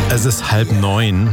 Es ist 8:30.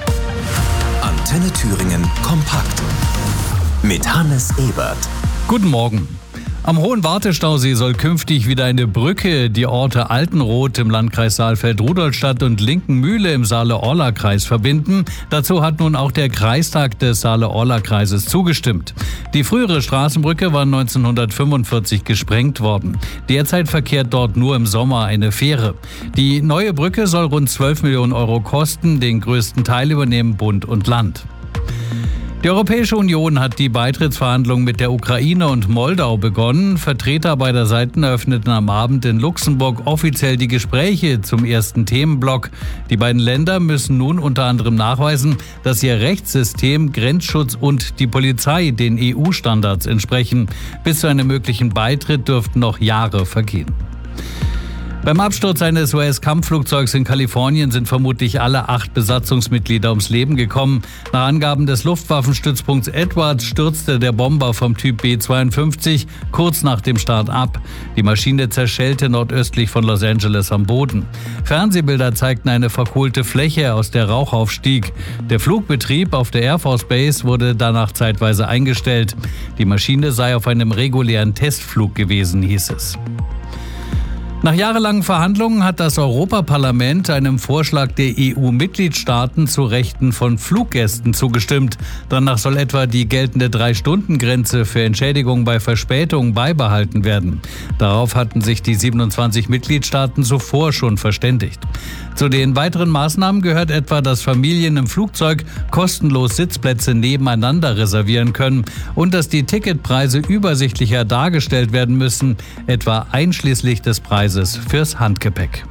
Antenne Thüringen kompakt mit Hannes Ebert. Guten Morgen. Am Hohen Wartestausee soll künftig wieder eine Brücke die Orte Altenroth im Landkreis Saalfeld-Rudolstadt und Linkenmühle im Saale-Orla-Kreis verbinden. Dazu hat nun auch der Kreistag des Saale-Orla-Kreises zugestimmt. Die frühere Straßenbrücke war 1945 gesprengt worden. Derzeit verkehrt dort nur im Sommer eine Fähre. Die neue Brücke soll rund 12 Millionen Euro kosten. Den größten Teil übernehmen Bund und Land. Die Europäische Union hat die Beitrittsverhandlungen mit der Ukraine und Moldau begonnen. Vertreter beider Seiten eröffneten am Abend in Luxemburg offiziell die Gespräche zum ersten Themenblock. Die beiden Länder müssen nun unter anderem nachweisen, dass ihr Rechtssystem, Grenzschutz und die Polizei den EU-Standards entsprechen. Bis zu einem möglichen Beitritt dürften noch Jahre vergehen. Beim Absturz eines US-Kampfflugzeugs in Kalifornien sind vermutlich alle 8 Besatzungsmitglieder ums Leben gekommen. Nach Angaben des Luftwaffenstützpunkts Edwards stürzte der Bomber vom Typ B-52 kurz nach dem Start ab. Die Maschine zerschellte nordöstlich von Los Angeles am Boden. Fernsehbilder zeigten eine verkohlte Fläche, aus der Rauch aufstieg. Der Flugbetrieb auf der Air Force Base wurde danach zeitweise eingestellt. Die Maschine sei auf einem regulären Testflug gewesen, hieß es. Nach jahrelangen Verhandlungen hat das Europaparlament einem Vorschlag der EU-Mitgliedstaaten zu Rechten von Fluggästen zugestimmt. Danach soll etwa die geltende 3-Stunden-Grenze für Entschädigung bei Verspätung beibehalten werden. Darauf hatten sich die 27 Mitgliedstaaten zuvor schon verständigt. Zu den weiteren Maßnahmen gehört etwa, dass Familien im Flugzeug kostenlos Sitzplätze nebeneinander reservieren können und dass die Ticketpreise übersichtlicher dargestellt werden müssen, etwa einschließlich des Preises fürs Handgepäck.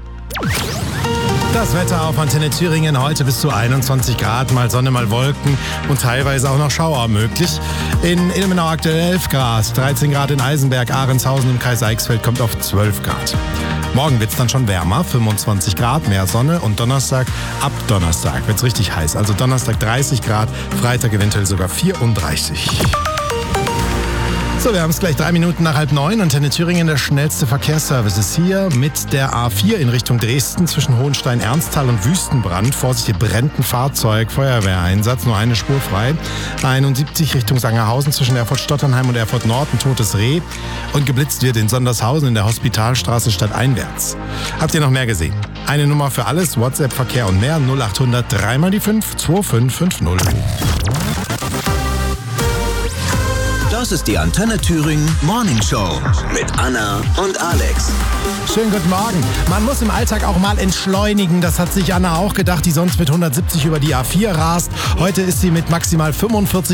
Das Wetter auf Antenne Thüringen heute bis zu 21 Grad, mal Sonne, mal Wolken und teilweise auch noch Schauer möglich. In Ilmenau aktuell 11 Grad, 13 Grad in Eisenberg, Ahrendshausen im Kreis Eichsfeld kommt auf 12 Grad. Morgen wird es dann schon wärmer, 25 Grad, mehr Sonne und ab Donnerstag wird es richtig heiß. Also Donnerstag 30 Grad, Freitag eventuell sogar 34. So, wir haben es gleich 3 Minuten nach 8:30. Antenne Thüringen, der schnellste Verkehrsservice ist hier mit der A4 in Richtung Dresden zwischen Hohenstein, Ernsthal und Wüstenbrand. Vorsicht, hier brennt ein Fahrzeug, Feuerwehreinsatz, nur eine Spur frei. A71 Richtung Sangerhausen zwischen Erfurt-Stotternheim und Erfurt-Nord ein totes Reh. Und geblitzt wird in Sondershausen in der Hospitalstraße stadteinwärts. Habt ihr noch mehr gesehen? Eine Nummer für alles, WhatsApp, Verkehr und mehr, 0800 3 mal die 5 2550. Das ist die Antenne Thüringen Morning Show mit Anna und Alex. Schönen guten Morgen. Man muss im Alltag auch mal entschleunigen. Das hat sich Anna auch gedacht, die sonst mit 170 über die A4 rast. Heute ist sie mit maximal 45